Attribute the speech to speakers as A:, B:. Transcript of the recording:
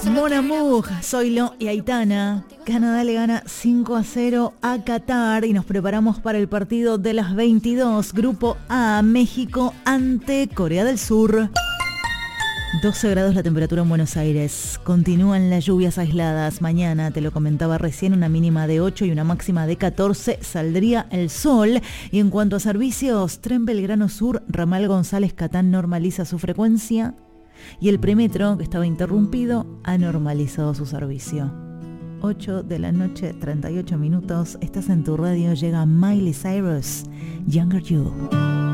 A: Mon Amour, Zoilo y Aitana. Canadá le gana 5-0 a Qatar y nos preparamos para el partido de las 22. Grupo A, México ante Corea del Sur. 12 grados la temperatura en Buenos Aires. Continúan las lluvias aisladas. Mañana, te lo comentaba recién, una mínima de 8 y una máxima de 14. Saldría el sol. Y en cuanto a servicios, Tren Belgrano Sur, Ramal González Catán normaliza su frecuencia. Y el premetro, que estaba interrumpido, ha normalizado su servicio. 8 de la noche, 38 minutos. Estás en tu radio. Llega Miley Cyrus, Younger You.